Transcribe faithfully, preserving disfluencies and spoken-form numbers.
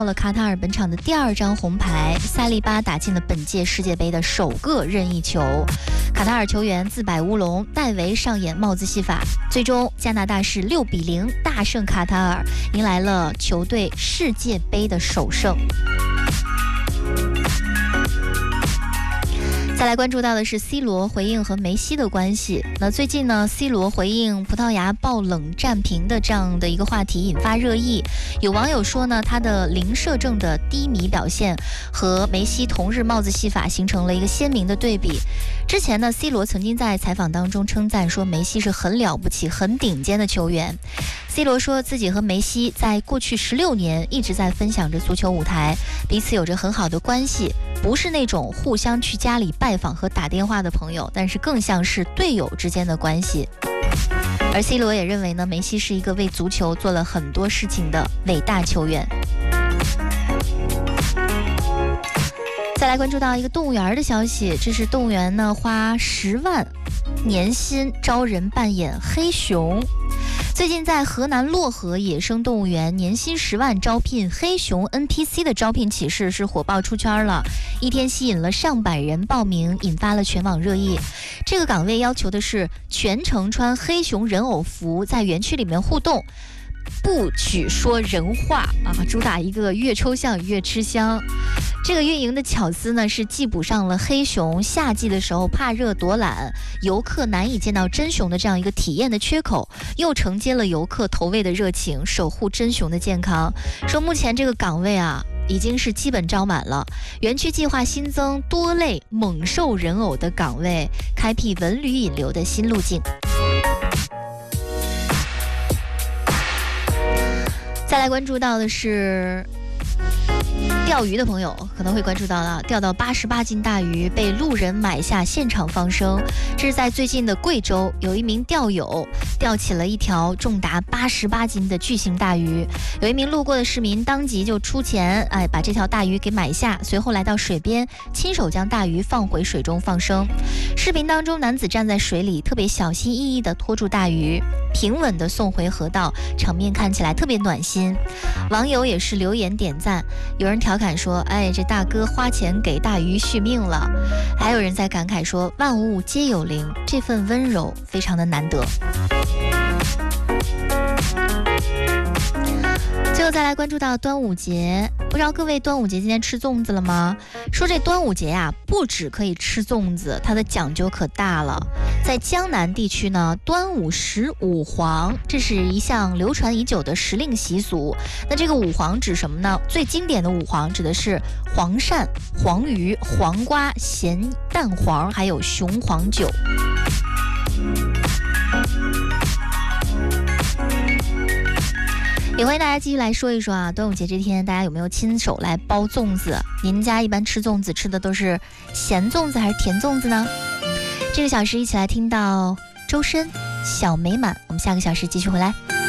到了卡塔尔本场的第二张红牌，萨利巴打进了本届世界杯的首个任意球，卡塔尔球员自摆乌龙，戴维上演帽子戏法，最终加拿大是六比零大胜卡塔尔，迎来了球队世界杯的首胜。再来关注到的是 C 罗回应和梅西的关系。那最近呢 ，C 罗回应葡萄牙爆冷战平的这样的一个话题引发热议。有网友说呢，他的零射正的低迷表现和梅西同日帽子戏法形成了一个鲜明的对比。之前呢 ，C 罗曾经在采访当中称赞说梅西是很了不起、很顶尖的球员。C 罗说自己和梅西在过去十六年一直在分享着足球舞台，彼此有着很好的关系，不是那种互相去家里拜访和打电话的朋友，但是更像是队友之间的关系。而 C 罗也认为呢，梅西是一个为足球做了很多事情的伟大球员。再来关注到一个动物园的消息，这是动物园呢花十万年薪招人扮演黑熊。最近在河南漯河野生动物园，年薪十万招聘黑熊 N P C 的招聘启事是火爆出圈了，一天吸引了上百人报名，引发了全网热议。这个岗位要求的是全程穿黑熊人偶服，在园区里面互动，不许说人话啊，主打一个越抽象越吃香。这个运营的巧思呢，是既补上了黑熊夏季的时候怕热躲懒，游客难以见到真熊的这样一个体验的缺口，又承接了游客投喂的热情，守护真熊的健康。说目前这个岗位啊，已经是基本招满了，园区计划新增多类猛兽人偶的岗位，开辟文旅引流的新路径。再来关注到的是钓鱼的朋友可能会关注到了，钓到八十八斤大鱼被路人买下现场放生。这是在最近的贵州，有一名钓友钓起了一条重达八十八斤的巨型大鱼，有一名路过的市民当即就出钱，哎，把这条大鱼给买下，随后来到水边，亲手将大鱼放回水中放生。视频当中，男子站在水里，特别小心翼翼地拖住大鱼，平稳地送回河道，场面看起来特别暖心。网友也是留言点赞，有人调侃说，哎，这大哥花钱给大鱼续命了。还有人在感慨说，万物皆有灵，这份温柔非常的难得。最后再来关注到端午节，不知道各位端午节今天吃粽子了吗？说这端午节呀、啊，不只可以吃粽子，它的讲究可大了。在江南地区呢，端午食五黄，这是一项流传已久的时令习俗。那这个五黄指什么呢？最经典的五黄指的是黄鳝、黄鱼、黄瓜、咸蛋黄，还有雄黄酒。也欢迎大家继续来说一说啊，端午节这天大家有没有亲手来包粽子？您家一般吃粽子吃的都是咸粽子还是甜粽子呢？这个小时一起来听到周深《小美满》，我们下个小时继续回来。